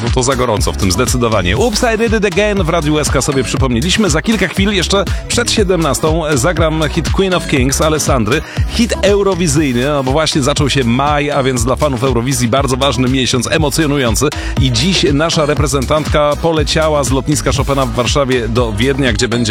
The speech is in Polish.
to za gorąco w tym zdecydowanie. Oops, I Did It Again w Radiu SK sobie przypomnieliśmy. Za kilka chwil, jeszcze przed 17, zagram hit Queen of Kings Alessandry. Hit eurowizyjny, no bo właśnie zaczął się maj, a więc dla fanów Eurowizji bardzo ważny miesiąc, emocjonujący. I dziś nasza reprezentantka poleciała z lotniska Chopina w Warszawie do Wiednia, gdzie będzie